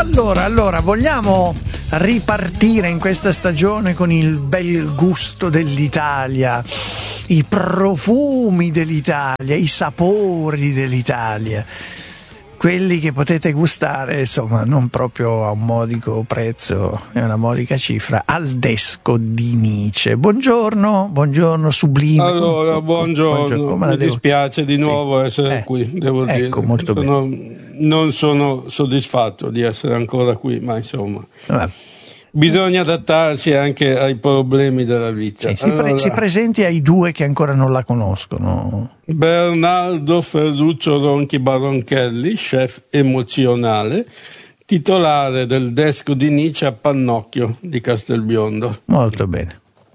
Allora, vogliamo ripartire in questa stagione con il bel gusto dell'Italia, i profumi dell'Italia, i sapori dell'Italia, quelli che potete gustare, insomma, non proprio a un modico prezzo e una modica cifra, al Desco di Nice. Buongiorno sublime. Allora, buongiorno. Mi dispiace di nuovo essere qui, devo dire. Molto bene. Non sono soddisfatto di essere ancora qui, ma insomma, bisogna adattarsi anche ai problemi della vita. Si presenti ai due che ancora non la conoscono. Bernardo Ferruccio Ronchi Baronchelli, chef emozionale, titolare del Desco di Nice a Pannocchio di Castelbiondo. Molto bene.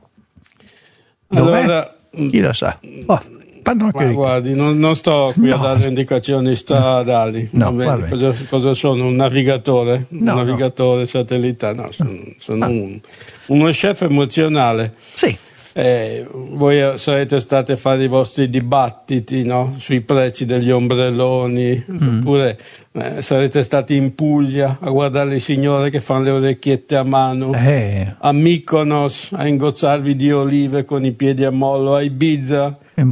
Allora, chi lo sa? Ma guardi, non sto qui a dare indicazioni stradali. Cosa sono? Un navigatore? Un navigatore satellitare? No, sono uno chef emozionale. Sì. Voi sarete stati a fare i vostri dibattiti, no? Sui prezzi degli ombrelloni, oppure sarete stati in Puglia a guardare le signore che fanno le orecchiette a mano, a Mykonos a ingozzarvi di olive con i piedi a mollo, a Ibiza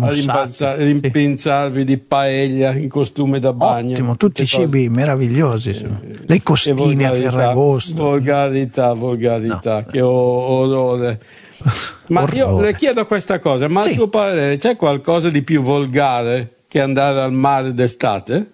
a rimpinzarvi di paella in costume da bagno. Ottimo, tutti i cibi meravigliosi, le costine a Ferragosto. Volgarità, No. che orrore. Ma io le chiedo questa cosa, ma a suo parere c'è qualcosa di più volgare che andare al mare d'estate?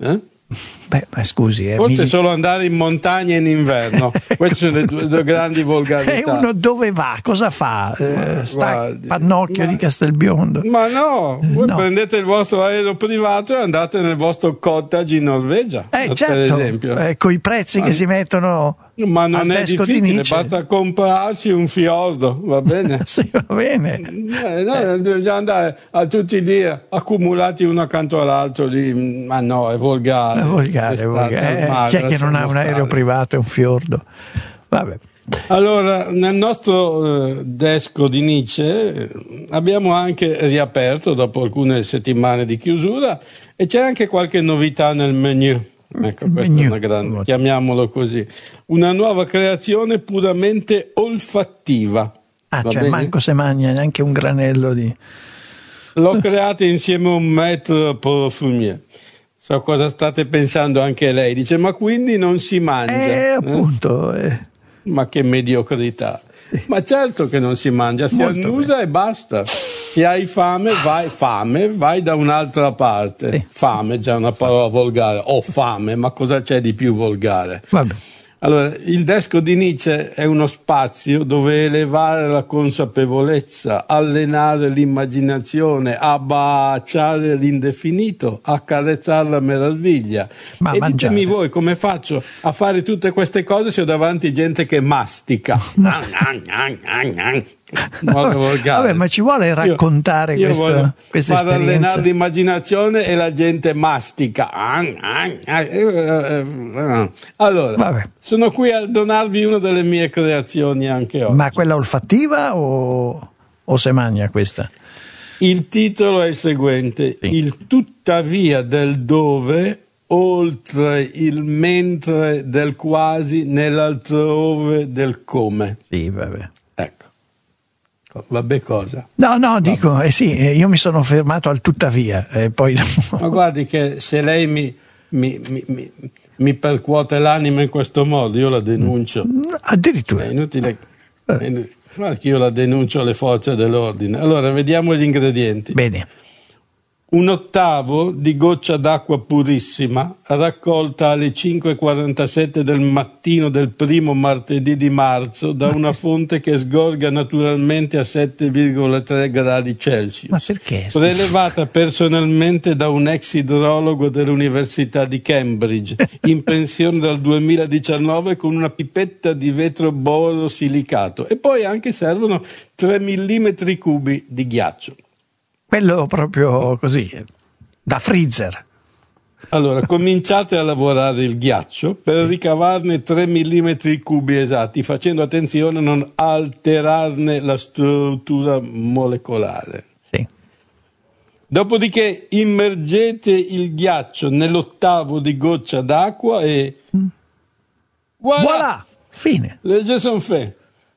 Beh, ma scusi, forse solo andare in montagna in inverno. Queste sono le due grandi volgarità. E uno dove va? Cosa fa? Sta Pannocchio di Castelbiondo? Ma no, voi prendete il vostro aereo privato e andate nel vostro cottage in Norvegia, certo, per esempio. Con i prezzi che si mettono. Ma non è difficile, basta comprarsi un fiordo, va bene? Sì, va bene. Dobbiamo andare a tutti lì accumulati uno accanto all'altro lì. Ma no, è volgare. Chi è che non ha un aereo privato e un fiordo? Vabbè. Allora, nel nostro Desco di Nice abbiamo anche riaperto dopo alcune settimane di chiusura e c'è anche qualche novità nel menu. Ecco, questa è una grande, chiamiamolo così, una nuova creazione puramente olfattiva. Cioè manco se mangia neanche un granello di... L'ho creata insieme a un maître parfumier. So cosa state pensando anche lei. Dice, ma quindi non si mangia? Appunto. Ma che mediocrità. Sì. Ma certo che non si mangia, si annusa e basta. Se hai fame, vai da un'altra parte. Sì. Fame, già una parola volgare. Ho fame, ma cosa c'è di più volgare? Vabbè. Allora, il Desco di Nice è uno spazio dove elevare la consapevolezza, allenare l'immaginazione, abbracciare l'indefinito, accarezzare la meraviglia. Ma ditemi voi come faccio a fare tutte queste cose se ho davanti gente che mastica. Vabbè, ma ci vuole raccontare questa esperienza? Far allenare l'immaginazione e la gente mastica. Allora, vabbè. Sono qui a donarvi una delle mie creazioni anche oggi. Ma quella olfattiva o se magna questa? Il titolo è il seguente: il tuttavia del dove, oltre il mentre del quasi, nell'altrove del come. Sì, vabbè. Ecco. Vabbè, cosa? No, dico, io mi sono fermato al tuttavia. Poi... Ma guardi che se lei mi percuote l'anima in questo modo, io la denuncio. Addirittura. È inutile. Guarda che io la denuncio alle forze dell'ordine. Allora, vediamo gli ingredienti. Bene. 1/8 di goccia d'acqua purissima raccolta alle 5:47 del mattino del primo martedì di marzo da una fonte che sgorga naturalmente a 7,3 gradi Celsius. Ma perché? Prelevata personalmente da un ex idrologo dell'Università di Cambridge, in pensione dal 2019, con una pipetta di vetro borosilicato. E poi anche servono 3 millimetri cubi di ghiaccio. Quello proprio così, da freezer. Allora, cominciate a lavorare il ghiaccio per ricavarne 3 millimetri cubi esatti, facendo attenzione a non alterarne la struttura molecolare. Sì. Dopodiché immergete il ghiaccio nell'1/8 di goccia d'acqua e Voilà! Fine. Legge son fait.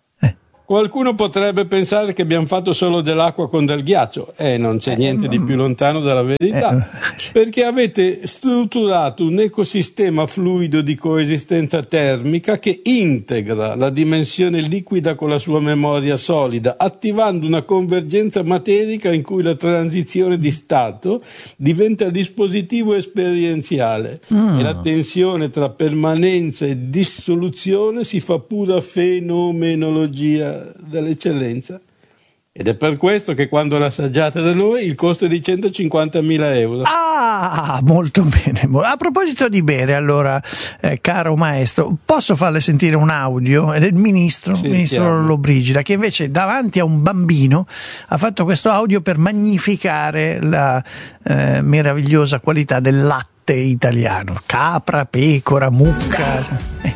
Qualcuno potrebbe pensare che abbiamo fatto solo dell'acqua con del ghiaccio, non c'è niente di più lontano dalla verità, sì. Perché avete strutturato un ecosistema fluido di coesistenza termica che integra la dimensione liquida con la sua memoria solida, attivando una convergenza materica in cui la transizione di stato diventa dispositivo esperienziale e la tensione tra permanenza e dissoluzione si fa pura fenomenologia dell'eccellenza. Ed è per questo che quando l'assaggiate da noi il costo è di 150.000 euro. Ah, molto bene. A proposito di bere, allora, caro maestro, posso farle sentire un audio? È del ministro Lollobrigida, che invece davanti a un bambino ha fatto questo audio per magnificare la meravigliosa qualità del latte italiano. Capra, pecora, mucca.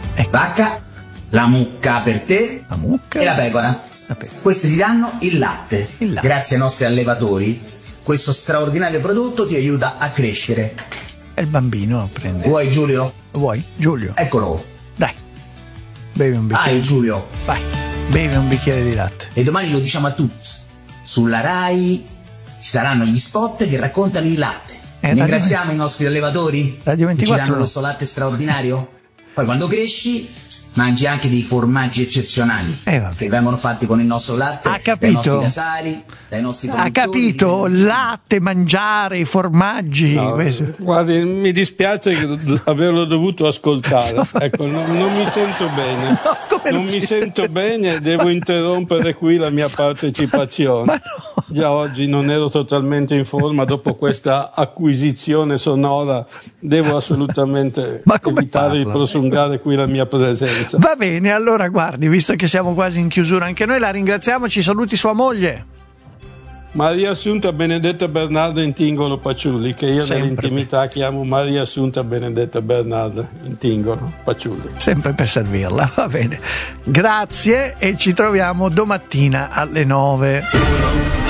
Vacca, la mucca per te, La mucca e la pecora. Questi ti danno il latte. Grazie ai nostri allevatori, questo straordinario prodotto ti aiuta a crescere. E il bambino prende. Vuoi Giulio? Vuoi, Giulio? Eccolo. Dai, bevi un bicchiere. Vai Giulio. Vai, bevi un bicchiere di latte. E domani lo diciamo a tutti. Sulla Rai ci saranno gli spot che raccontano il latte. Ringraziamo i nostri allevatori Radio 24 che ci danno questo latte straordinario. Poi quando cresci mangi anche dei formaggi eccezionali che vengono fatti con il nostro latte, dai nostri casari, dai nostri produttori. Ha capito? Latte, mangiare, i formaggi. No, guardi, mi dispiace averlo dovuto ascoltare. Ecco, non mi sento bene. No, non mi sento bene, devo interrompere qui la mia partecipazione. Ma no. Già oggi non ero totalmente in forma, dopo questa acquisizione sonora devo assolutamente evitare di prosungare qui la mia presenza. Va bene, allora guardi, visto che siamo quasi in chiusura anche noi, la ringraziamo, ci saluti sua moglie. Maria Assunta Benedetta Bernarda Intingolo Paciulli, che io nell'intimità chiamo Maria Assunta Benedetta Bernarda Intingolo Paciulli. Sempre per servirla, va bene. Grazie e ci troviamo domattina alle 9.